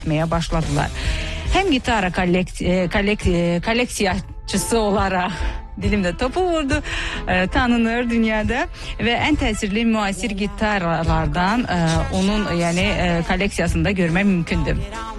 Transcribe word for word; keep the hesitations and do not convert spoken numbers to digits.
etmeye başladılar. Hem gitara kolek, e, kolek, e, koleksiyacısı olarak dilimde topu vurdu, e, tanınır dünyada ve en tesirli muasir gitarlardan e, onun yani e, koleksiyasında görme mümkündür.